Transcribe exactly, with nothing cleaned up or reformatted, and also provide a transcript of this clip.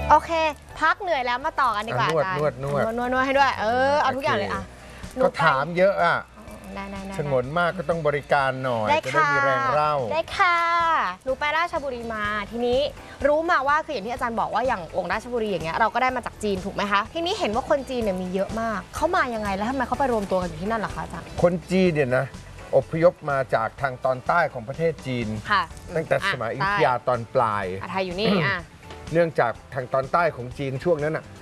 โอเคพักเหนื่อยแล้วมาต่อกันดีกว่านวดนวดนวดนวดนวดให้ด้วยเออเอาทุกอย่างเลยอ่ะก็ถามเยอะอ่ะฉงนมากก็ต้องบริการหน่อยจะได้มีแรงเล่าได้ค่ะหนูไปราชบุรีมาทีนี้รู้มาว่าคืออย่างที่อาจารย์บอกว่าอย่างองค์ราชบุรีอย่างเงี้ยเราก็ได้มาจากจีนถูกไหมคะทีนี้เห็นว่าคนจีนเนี่ยมีเยอะมากเขามายังไงแล้วทำไมเขาไปรวมตัวกันอยู่ที่นั่นล่ะคะอาจารย์คนจีนเนี่ยนะอพยพมาจากทางตอนใต้ของประเทศจีนตั้งแต่สมัยอยุธยาตอนปลายไทยอยู่นี่อ่ะเนื่องจากทางตอนใต้ของจีนช่วงนั้นอ่ะ